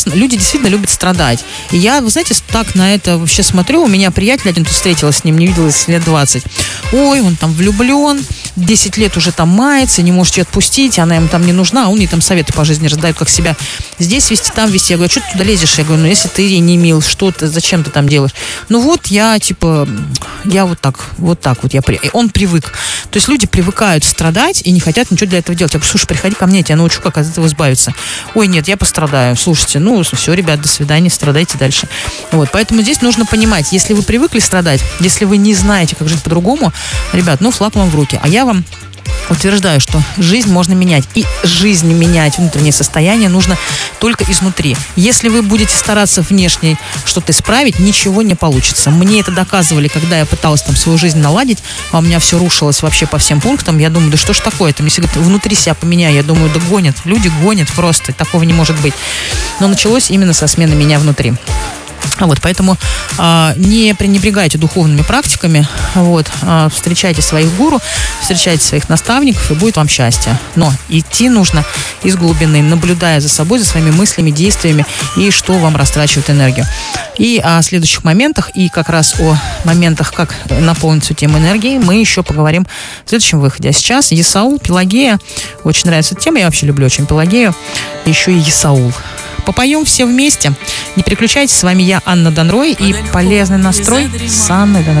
люди действительно любят страдать. И я, вы знаете, так на это вообще смотрю. У меня приятель один, тут встретилась с ним, не виделась лет 20. Ой, он там влюблен, 10 лет уже там мается, не может ее отпустить, она ему там не нужна, а он ей там советы по жизни раздает, как себя здесь вести, там вести. Я говорю, что ты туда лезешь? Я говорю, ну если ты ей не мил, что ты, зачем ты там делаешь? Ну вот я, я вот так, он привык. То есть люди привыкают страдать и не хотят ничего для этого делать. Я говорю, слушай, приходи ко мне, я тебя научу, как от этого избавиться. Ой, нет, я пострадаю. Слушайте, ну все, ребят, до свидания, страдайте дальше. Вот, поэтому здесь нужно понимать, если вы привыкли страдать, если вы не знаете, как жить по-другому, ребят, ну флаг вам в руки. А я вам утверждаю, что жизнь можно менять. И жизнь менять, внутреннее состояние нужно только изнутри. Если вы будете стараться внешне что-то исправить, ничего не получится. Мне это доказывали, когда я пыталась там свою жизнь наладить, а у меня все рушилось вообще по всем пунктам. Я думаю, да что ж такое-то? Если говорят, внутри себя поменяю, я думаю, да гонят. Люди гонят просто. Такого не может быть. Но началось именно со смены меня внутри. Вот, поэтому не пренебрегайте духовными практиками, встречайте своих гуру, встречайте своих наставников, и будет вам счастье. Но идти нужно из глубины, наблюдая за собой, за своими мыслями, действиями и что вам растрачивает энергию. И о следующих моментах, и как раз о моментах, как наполнить всю тему энергии, мы еще поговорим в следующем выходе. А сейчас Исаул, Пелагея. Очень нравится эта тема, я вообще люблю очень Пелагею. Еще и Исаул. Попоем все вместе. Не переключайтесь, с вами я, Анна Донрой, и полезный настрой с Анной Донрой.